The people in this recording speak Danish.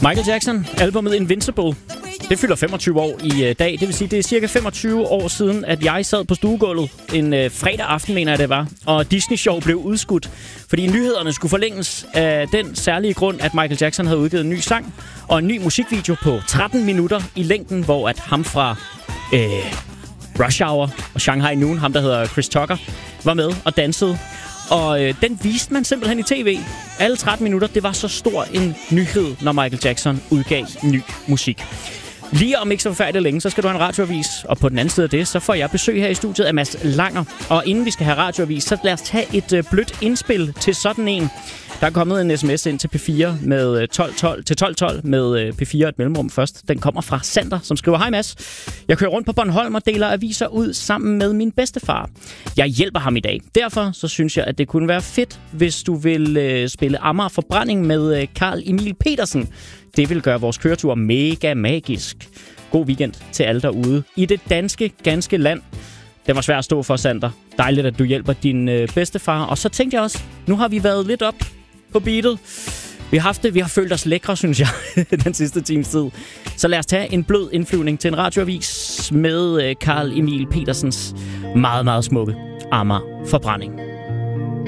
Michael Jackson, albumet Invincible, det fylder 25 år i dag. Det vil sige, det er cirka 25 år siden, at jeg sad på stuegulvet en fredag aften, mener jeg det var. Og Disney Show blev udskudt, fordi nyhederne skulle forlænges af den særlige grund, at Michael Jackson havde udgivet en ny sang og en ny musikvideo på 13 minutter i længden, hvor at ham fra Rush Hour og Shanghai Noon, ham der hedder Chris Tucker, var med og dansede. Og den viste man simpelthen i tv. Alle 13 minutter, det var så stor en nyhed, når Michael Jackson udgav ny musik. Lige om ikke så forfærdeligt længe, så skal du have en radioavis. Og på den anden side af det, så får jeg besøg her i studiet af Mads Langer. Og inden vi skal have radioavis, så lad os tage et blødt indspil til sådan en. Der er kommet en sms ind til P4 med 1212 med P4 et mellemrum først. Den kommer fra Sander, som skriver: Hej Mads. Jeg kører rundt på Bornholm og deler aviser ud sammen med min bedstefar. Jeg hjælper ham i dag. Derfor så synes jeg, at det kunne være fedt, hvis du vil spille Amager Forbrænding med Carl Emil Petersen. Det vil gøre vores køretur mega magisk. God weekend til alle derude i det ganske land. Det var svært at stå for, Sander. Dejligt, at du hjælper din bedstefar. Og så tænkte jeg også, nu har vi været lidt op på beatet. Vi har følt os lækre, synes jeg, den sidste times tid. Så lad os tage en blød indflyvning til en radioavis med Carl Emil Petersens meget, meget smukke Amager Forbrænding.